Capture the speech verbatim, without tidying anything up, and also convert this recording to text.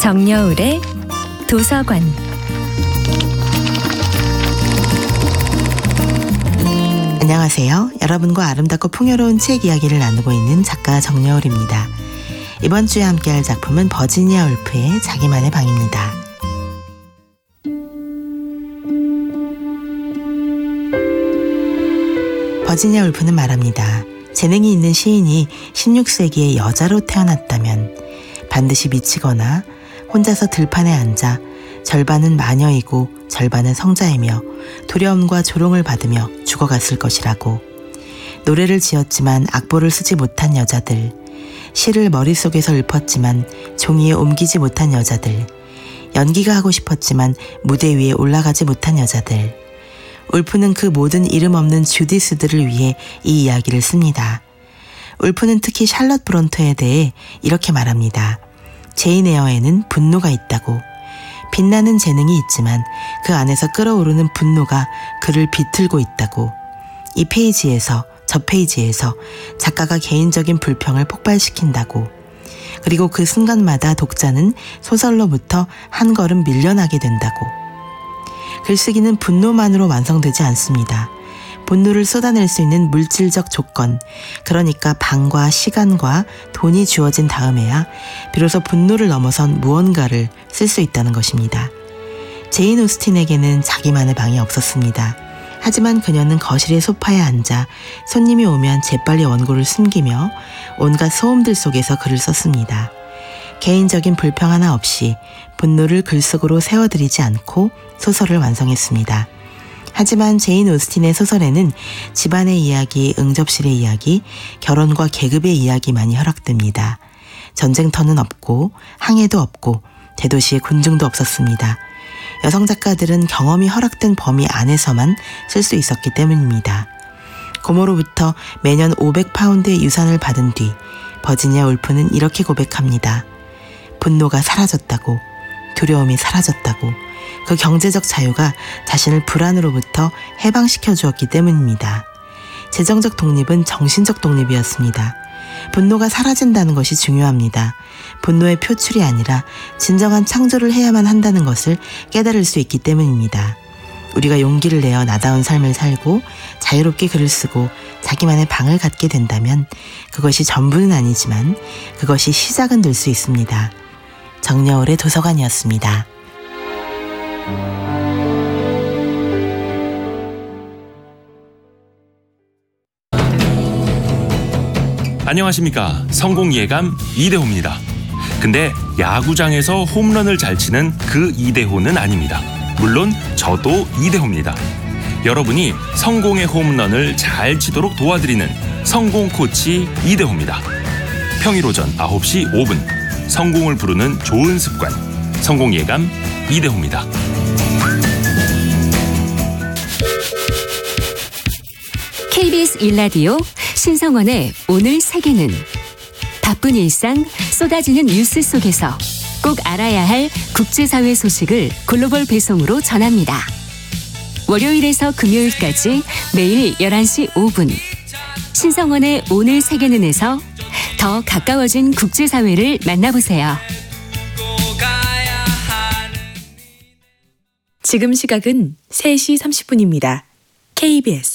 정여울의 도서관. 안녕하세요. 여러분과 아름답고 풍요로운 책 이야기를 나누고 있는 작가 정여울입니다. 이번 주에 함께할 작품은 버지니아 울프의 자기만의 방입니다. 버지니아 울프는 말합니다. 재능이 있는 시인이 십육 세기에 여자로 태어났다면 반드시 미치거나 혼자서 들판에 앉아 절반은 마녀이고 절반은 성자이며 두려움과 조롱을 받으며 죽어갔을 것이라고. 노래를 지었지만 악보를 쓰지 못한 여자들, 시를 머릿속에서 읊었지만 종이에 옮기지 못한 여자들, 연기가 하고 싶었지만 무대 위에 올라가지 못한 여자들. 울프는 그 모든 이름 없는 주디스들을 위해 이 이야기를 씁니다. 울프는 특히 샬럿 브론트에 대해 이렇게 말합니다. 제인 에어에는 분노가 있다고. 빛나는 재능이 있지만 그 안에서 끓어오르는 분노가 그를 비틀고 있다고. 이 페이지에서 저 페이지에서 작가가 개인적인 불평을 폭발시킨다고. 그리고 그 순간마다 독자는 소설로부터 한 걸음 밀려나게 된다고. 글쓰기는 분노만으로 완성되지 않습니다. 분노를 쏟아낼 수 있는 물질적 조건, 그러니까 방과 시간과 돈이 주어진 다음에야 비로소 분노를 넘어선 무언가를 쓸 수 있다는 것입니다. 제인 오스틴에게는 자기만의 방이 없었습니다. 하지만 그녀는 거실의 소파에 앉아 손님이 오면 재빨리 원고를 숨기며 온갖 소음들 속에서 글을 썼습니다. 개인적인 불평 하나 없이 분노를 글 속으로 세워드리지 않고 소설을 완성했습니다. 하지만 제인 오스틴의 소설에는 집안의 이야기, 응접실의 이야기, 결혼과 계급의 이야기만이 허락됩니다. 전쟁터는 없고 항해도 없고 대도시의 군중도 없었습니다. 여성 작가들은 경험이 허락된 범위 안에서만 쓸 수 있었기 때문입니다. 고모로부터 매년 오백 파운드의 유산을 받은 뒤 버지니아 울프는 이렇게 고백합니다. 분노가 사라졌다고, 두려움이 사라졌다고. 그 경제적 자유가 자신을 불안으로부터 해방시켜 주었기 때문입니다. 재정적 독립은 정신적 독립이었습니다. 분노가 사라진다는 것이 중요합니다. 분노의 표출이 아니라 진정한 창조를 해야만 한다는 것을 깨달을 수 있기 때문입니다. 우리가 용기를 내어 나다운 삶을 살고 자유롭게 글을 쓰고 자기만의 방을 갖게 된다면 그것이 전부는 아니지만 그것이 시작은 될 수 있습니다. 정여울의 도서관이었습니다. 안녕하십니까. 성공예감 이대호입니다. 근데 야구장에서 홈런을 잘 치는 그 이대호는 아닙니다. 물론 저도 이대호입니다. 여러분이 성공의 홈런을 잘 치도록 도와드리는 성공 코치 이대호입니다. 평일 오전 아홉 시 오 분 성공을 부르는 좋은 습관, 성공예감 이대호입니다. 케이비에스 일 라디오 신성원의 오늘 세계는 바쁜 일상, 쏟아지는 뉴스 속에서 꼭 알아야 할 국제사회 소식을 글로벌 배송으로 전합니다. 월요일에서 금요일까지 매일 열한 시 오 분 신성원의 오늘 세계는에서 더 가까워진 국제사회를 만나보세요. 지금 시각은 세 시 삼십 분입니다. 케이비에스